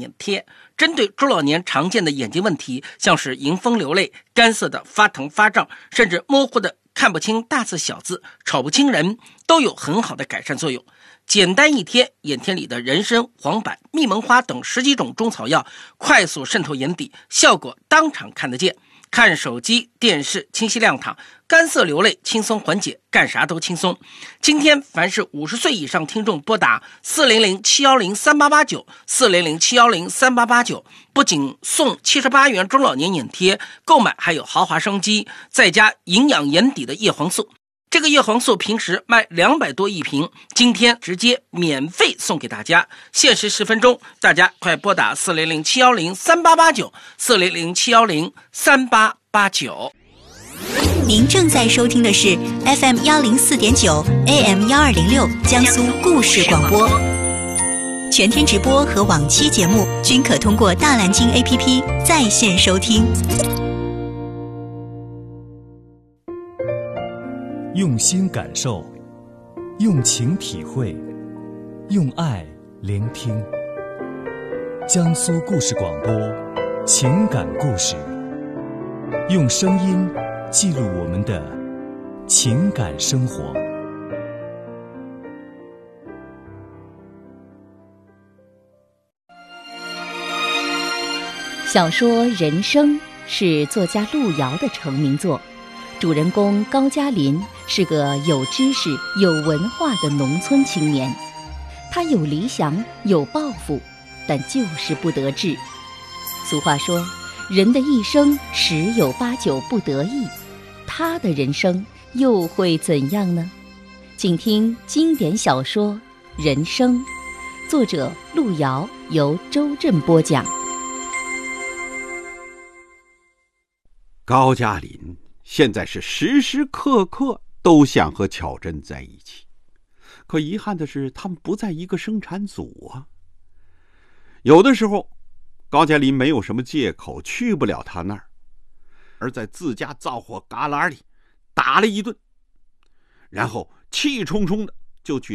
眼贴，针对中老年常见的眼睛问题，像是迎风流泪、干涩的发疼发胀，甚至模糊的看不清大字小字、瞅不清人，都有很好的改善作用。简单一贴，眼贴里的人参、黄柏、蜜蒙花等10几种中草药快速渗透眼底，效果当场看得见。看手机、电视清晰亮堂，干涩流泪轻松缓解，干啥都轻松。今天凡是50岁以上听众拨打400-710-3889 400-710-3889，不仅送78元中老年眼贴，购买还有豪华升级，再加营养眼底的叶黄素。这个叶黄素平时卖200多一瓶，今天直接免费送给大家，限时10分钟，大家快拨打400-710-3889 400-710-3889。 您正在收听的是 FM 104.9 AM 1206江苏故事广播，全天直播和往期节目均可通过大蓝鲸 APP 在线收听。 用心感受，用情体会，用爱聆听。江苏故事广播，情感故事，用声音记录我们的情感生活。 小说《人生》是作家路遥的成名作，主人公高加林是个有知识、有文化的农村青年，他有理想、有抱负，但就是不得志。俗话说，人的一生10有8九不得意，他的人生又会怎样呢？请听经典小说《人生》，作者路遥，由周震播讲。 高加林现在是时时刻刻都想和巧珍在一起，可遗憾的是他们不在一个生产组啊。有的时候高加林没有什么借口去不了他那儿，而在自家灶火旮旯里打了一顿，然后气冲冲的就去